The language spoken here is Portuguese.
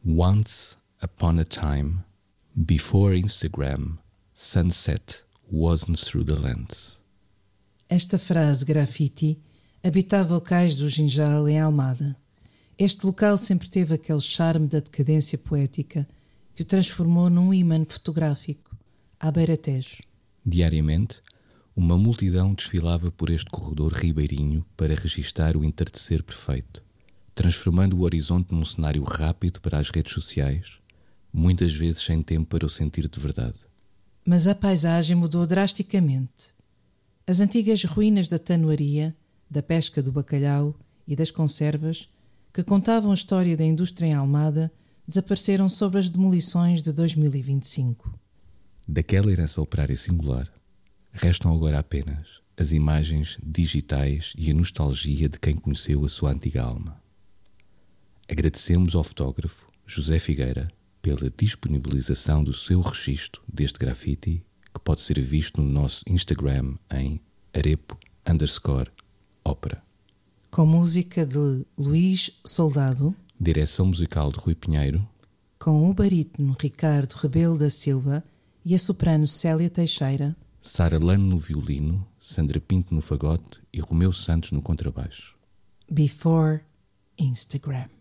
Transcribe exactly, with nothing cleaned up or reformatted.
Once upon a time, before Instagram, sunset wasn't through the lens. Esta frase grafite habitava o cais do Ginjal em Almada. Este local sempre teve aquele charme da decadência poética que o transformou num ímã fotográfico, à beira-tejo. Diariamente, uma multidão desfilava por este corredor ribeirinho para registar o entardecer perfeito, transformando o horizonte num cenário rápido para as redes sociais, muitas vezes sem tempo para o sentir de verdade. Mas a paisagem mudou drasticamente. As antigas ruínas da tanuaria, da pesca do bacalhau e das conservas, que contavam a história da indústria em Almada, desapareceram sob as demolições de dois mil e vinte e cinco. Daquela herança operária singular, restam agora apenas as imagens digitais e a nostalgia de quem conheceu a sua antiga alma. Agradecemos ao fotógrafo José Figueira pela disponibilização do seu registro deste grafite, que pode ser visto no nosso Instagram em arepo underscore ópera. Com música de Luís Soldado, Direção musical de Rui Pinheiro, com o barítono Ricardo Rebelo da Silva e a soprano Célia Teixeira, Sara Lano no violino, Sandra Pinto no fagote e Romeu Santos no contrabaixo. Before Instagram.